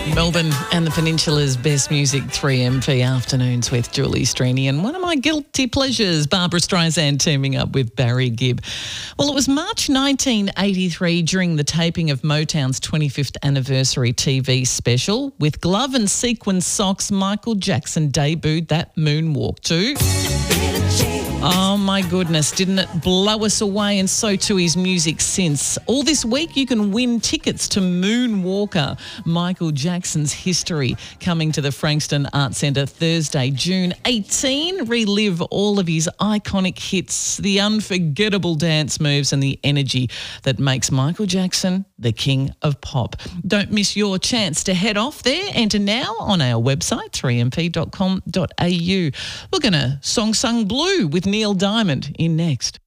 Melbourne and the Peninsula's best music, 3MP Afternoons with Julie Strini. And one of my guilty pleasures, Barbara Streisand teaming up with Barry Gibb. Well, it was March 1983 during the taping of Motown's 25th anniversary TV special. With glove and sequin socks, Michael Jackson debuted that moonwalk too. Oh my goodness, didn't it blow us away? And so too his music since. All this week you can win tickets to Moonwalker, Michael Jackson's history, coming to the Frankston Arts Centre Thursday, June 18. Relive all of his iconic hits, the unforgettable dance moves and the energy that makes Michael Jackson the king of pop. Don't miss your chance to head off there. Enter now on our website, 3mp.com.au. We're going to Song Sung Blue with Neil Diamond in next.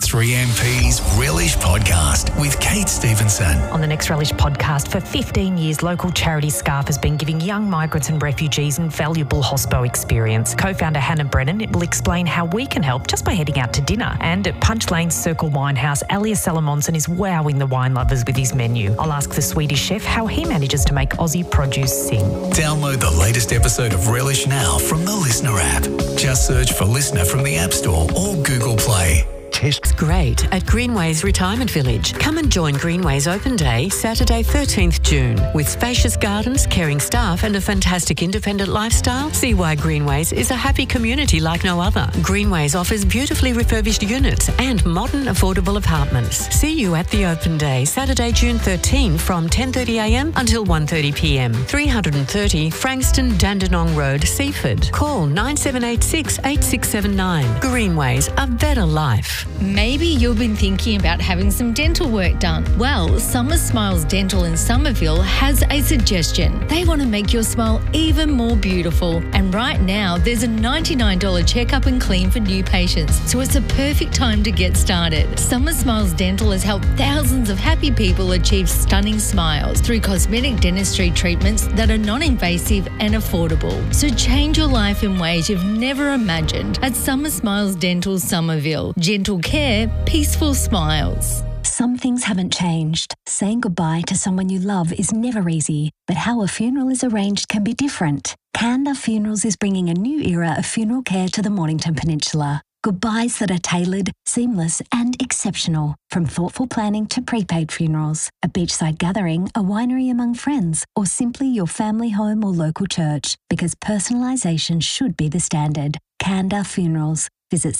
3MP's Relish Podcast with Kate Stevenson. On the Next Relish Podcast, for 15 years, local charity SCARF has been giving young migrants and refugees invaluable hospo experience. Co-founder Hannah Brennan will explain how we can help just by heading out to dinner. And at Punch Lane's Circle Winehouse, Elias Salamonson is wowing the wine lovers with his menu. I'll ask the Swedish chef how he manages to make Aussie produce sing. Download the latest episode of Relish now from the Listener app. Just search for Listener from the App Store or Google Play. It's great at Greenways Retirement Village. Come and join Greenways Open Day, Saturday 13th June. With spacious gardens, caring staff and a fantastic independent lifestyle, see why Greenways is a happy community like no other. Greenways offers beautifully refurbished units and modern affordable apartments. See you at the Open Day, Saturday, June 13 from 10:30am until 1:30pm. 330 Frankston Dandenong Road, Seaford. Call 9786 8679. Greenways, a better life. Maybe you've been thinking about having some dental work done. Well, Summer Smiles Dental in Somerville has a suggestion. They want to make your smile even more beautiful. And right now, there's a $99 checkup and clean for new patients. So it's a perfect time to get started. Summer Smiles Dental has helped thousands of happy people achieve stunning smiles through cosmetic dentistry treatments that are non-invasive and affordable. So change your life in ways you've never imagined at Summer Smiles Dental Somerville. Gentle care, peaceful smiles. Some things haven't changed. Saying goodbye to someone you love is never easy, but how a funeral is arranged can be different. Kanda Funerals is bringing a new era of funeral care to the Mornington Peninsula. Goodbyes that are tailored, seamless and exceptional. From thoughtful planning to prepaid funerals, a beachside gathering, a winery among friends, or simply your family home or local church, because personalisation should be the standard. Kanda Funerals. Visit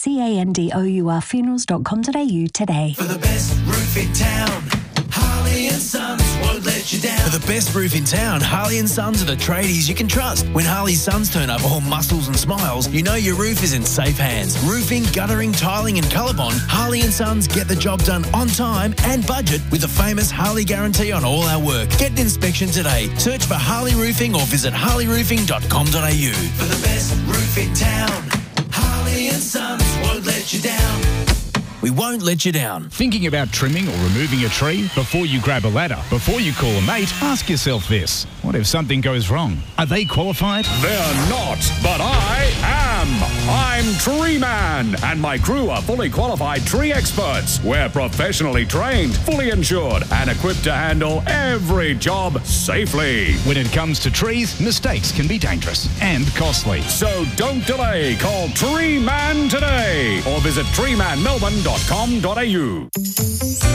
candourfunerals.com.au today. For the best roof in town, Harley and Sons won't let you down. For the best roof in town, Harley and Sons are the tradies you can trust. When Harley Sons turn up all muscles and smiles, you know your roof is in safe hands. Roofing, guttering, tiling and ColourBond, Harley and Sons get the job done on time and budget with the famous Harley guarantee on all our work. Get an inspection today. Search for Harley Roofing or visit harleyroofing.com.au. For the best roof in town, Harley and Sons won't let you down. We won't let you down. Thinking about trimming or removing a tree? Before you grab a ladder, before you call a mate, ask yourself this. What if something goes wrong? Are they qualified? They're not, but I am. I'm Tree Man, and my crew are fully qualified tree experts. We're professionally trained, fully insured, and equipped to handle every job safely. When it comes to trees, mistakes can be dangerous and costly. So don't delay. Call Tree Man today or visit treemanmelbourne.com.au.